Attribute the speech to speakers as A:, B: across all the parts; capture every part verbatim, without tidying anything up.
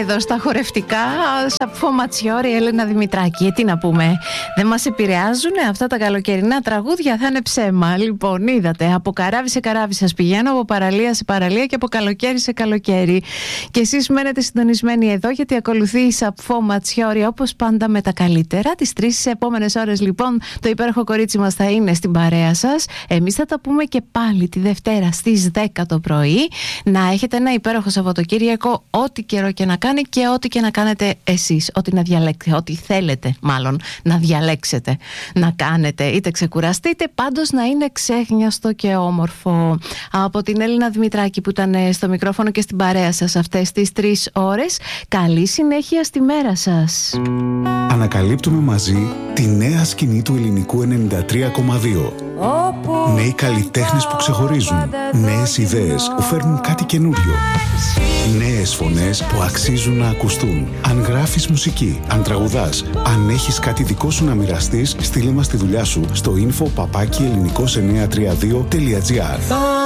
A: εδώ στα χορευτικά. Σαπφό Ματσιόρι, Έλενα Δημητράκη. Ε, τι να πούμε, δεν μας επηρεάζουν αυτά τα καλοκαιρινά τραγούδια, θα είναι ψέμα. Λοιπόν, είδατε, από καράβι σε καράβι σας πηγαίνω, από παραλία σε παραλία και από καλοκαίρι σε καλοκαίρι. Και εσείς μένετε συντονισμένοι εδώ, γιατί ακολουθεί η Σαπφό Ματσιόρι όπως πάντα με τα καλύτερα. Τις τρεις επόμενες ώρες λοιπόν το υπέροχο κορίτσι μας θα είναι στην παρέα σας. Εμείς θα τα πούμε και πάλι τη Δευτέρα στις δέκα το πρωί. Να έχετε ένα υπέροχο Σαββατοκύριακο, ό,τι καιρό και να κάνει και ό,τι και να κάνετε εσείς. Ό,τι να διαλέξετε, ό,τι θέλετε μάλλον να διαλέξετε να κάνετε, είτε ξεκουραστείτε, πάντως να είναι ξέχνιαστο και όμορφο. Από την Έλληνα Δημητράκη που ήταν στο μικρόφωνο και στην παρέα σας αυτές τις τρεις ώρες, καλή συνέχεια στη μέρα σας.
B: Ανακαλύπτουμε μαζί τη νέα σκηνή του ελληνικού ενενήντα τρία κόμμα δύο. Νέοι καλλιτέχνες που ξεχωρίζουν, νέες ιδέες που φέρνουν κάτι καινούριο, νέες φωνές που αξίζουν να ακουστούν. Αν γράφεις μουσική, αν τραγουδάς, αν έχεις κάτι δικό σου να μοιραστείς, στείλε μας τη δουλειά σου στο info παπάκι ελληνικός εννιακόσια τριάντα δύο τελεία gr.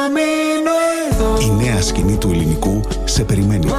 B: Η νέα σκηνή του ελληνικού σε περιμένει.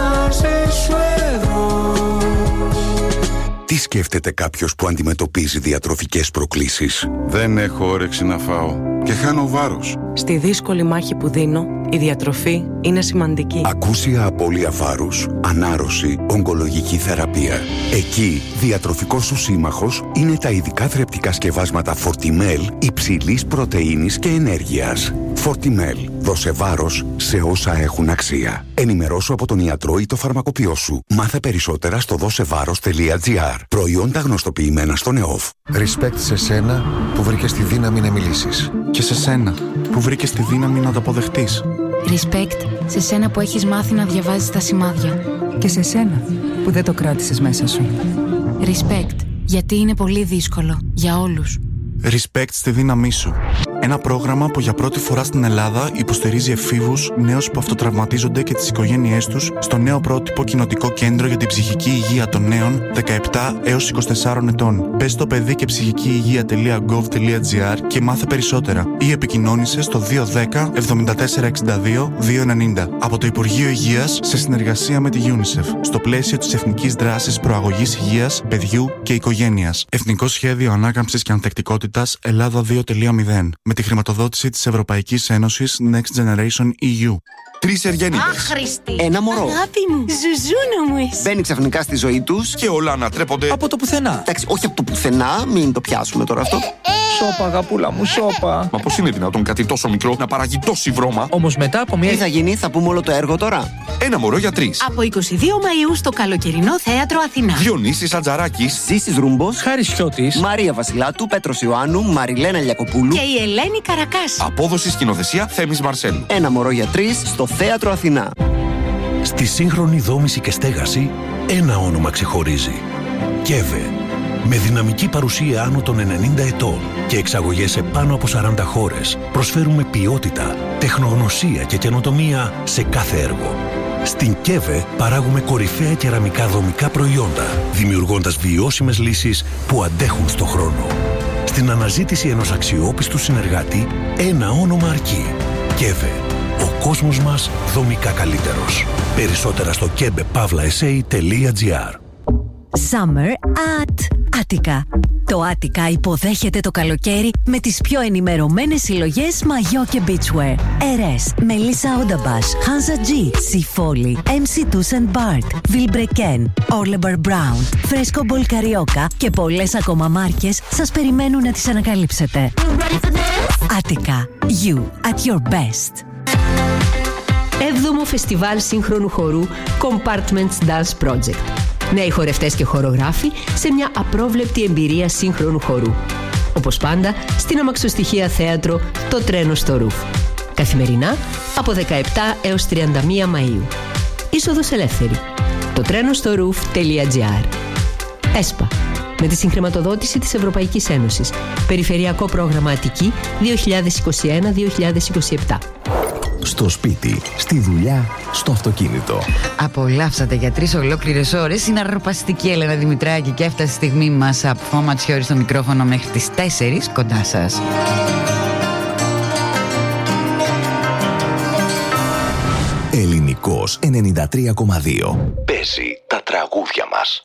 C: Τι σκέφτεται κάποιος που αντιμετωπίζει διατροφικές προκλήσεις?
D: Δεν έχω όρεξη να φάω και χάνω βάρος.
E: Στη δύσκολη μάχη που δίνω, η διατροφή είναι σημαντική.
C: Ακούσια απώλεια βάρους, ανάρρωση, ογκολογική θεραπεία. Εκεί, διατροφικός σου σύμμαχος είναι τα ειδικά θρεπτικά σκευάσματα Fortimel υψηλής πρωτεΐνης και ενέργειας. Fortimel. Δώσε βάρος σε όσα έχουν αξία. Ενημερώσου από τον ιατρό ή το φαρμακοποιό σου. Μάθε περισσότερα στο δώσεβάρος τελεία gr. Προϊόντα γνωστοποιημένα στον ΕΟΦ.
F: Respect σε σένα που βρήκες τη δύναμη να μιλήσεις.
G: Και σε σένα που βρήκες τη δύναμη να το αποδεχτείς.
H: Respect σε σένα που έχεις μάθει να διαβάζεις τα σημάδια.
I: Και σε σένα που δεν το κράτησες μέσα σου.
H: Respect, γιατί είναι πολύ δύσκολο για όλους.
G: Respect στη δύναμή σου. Ένα πρόγραμμα που για πρώτη φορά στην Ελλάδα υποστηρίζει εφήβους, νέους που αυτοτραυματίζονται και τις οικογένειές τους στο νέο πρότυπο κοινοτικό κέντρο για την ψυχική υγεία των νέων δεκαεπτά έως είκοσι τεσσάρων ετών. Μπες στο παιδί και ψυχική υγεία τελεία γκοβ τελεία gr και μάθε περισσότερα ή επικοινώνησε στο δύο ένα μηδέν εβδομήντα τέσσερα εξήντα δύο διακόσια ενενήντα από το Υπουργείο Υγείας σε συνεργασία με τη UNICEF στο πλαίσιο της Εθνικής Δράσης Προαγωγής Υγείας, Παιδιού και Οικογένειας. Εθνικό Σχέδιο Ανάκαμψης και Ανθεκτικότητας Ελλάδα δύο τελεία μηδέν. Με τη χρηματοδότηση της Ευρωπαϊκής Ένωσης Next Generation ι γιου.
D: Τρεις εργένιδες.
J: Άχρηστη.
K: Ένα μωρό.
J: Αγάπη μου. Ζουζούνα μου εσύ.
K: Μπαίνει ξαφνικά στη ζωή τους
D: και όλα ανατρέπονται
K: από το πουθενά. Εντάξει, όχι από το πουθενά, μην το πιάσουμε τώρα αυτό.
L: Σώπα, αγαπούλα μου, σώπα.
D: Μα πώς είναι δυνατόν κάτι τόσο μικρό να παράγει τόση βρώμα?
L: Όμως μετά από μια.
K: Τι θα γίνει, θα πούμε όλο το έργο τώρα.
D: Ένα μωρό για τρεις.
J: Από είκοσι δύο Μαΐου στο καλοκαιρινό θέατρο Αθηνά.
D: Διονύσης Ατζαράκης,
K: Ζήσης Ρούμπος,
L: Χάρης Χιώτης,
K: Μαρία Βασιλάτου, Πέτρος Ιωάννου, Μαριλένα Λιακοπούλου
J: και η Ελένη Καρακάση.
D: Απόδοση σκηνοθεσία Θέμης Μαρσέλου.
K: Ένα μωρό για τρεις στο θέατρο Αθηνά.
M: Στη σύγχρονη δόμηση και στέγαση, ένα όνομα ξεχωρίζει. ΚΕΒΕ. Με δυναμική παρουσία άνω των ενενήντα ετών και εξαγωγές σε πάνω από σαράντα χώρες, προσφέρουμε ποιότητα, τεχνογνωσία και καινοτομία σε κάθε έργο. Στην ΚΕΒΕ παράγουμε κορυφαία κεραμικά δομικά προϊόντα, δημιουργώντας βιώσιμες λύσεις που αντέχουν στο χρόνο. Στην αναζήτηση ενός αξιόπιστου συνεργάτη, ένα όνομα αρκεί. ΚΕΒΕ. Ο κόσμος μας δομικά καλύτερος. Περισσότερα στο κέμπε παύλα ες έι τελεία τζι άρ.
N: Summer at Attica. Το Attica υποδέχεται το καλοκαίρι με τις πιο ενημερωμένες συλλογές μαγιό και beachwear. Ερές, Melissa Odabash, Hansa G, Sifoli, εμ σι Tuss and Bart, Vilebrequin, Orlebar Brown, Fresco Ball Carioca και πολλές ακόμα μάρκες σας περιμένουν να τις ανακαλύψετε. Attica, you at your best.
O: Έβδομο Φεστιβάλ Σύγχρονου Χορού Compartments Dance Project. Νέοι χορευτές και χορογράφοι σε μια απρόβλεπτη εμπειρία σύγχρονου χορού. Όπως πάντα, στην αμαξοστοιχεία θέατρο Το Τρένο στο Ρουφ. Καθημερινά από δεκαεπτά έως τριάντα μία Μαΐου. Είσοδος ελεύθερη. το τρένο στο ρουφ τελεία τζι άρ. ΕΣΠΑ. Με τη συγχρηματοδότηση της Ευρωπαϊκής Ένωσης. Περιφερειακό πρόγραμμα Αττική δύο χιλιάδες είκοσι ένα με δύο χιλιάδες είκοσι επτά.
P: Στο σπίτι, στη δουλειά, στο αυτοκίνητο.
Q: Απολαύσατε για τρεις ολόκληρες ώρες. Είναι αρπαστική Έλενα Δημητράκη και έφτασε η στιγμή μας από Ματσιόρι στο μικρόφωνο μέχρι τις τέσσερις κοντά σας.
P: Ελληνικός ενενήντα τρία κόμμα δύο.
C: παίζει τα τραγούδια μας.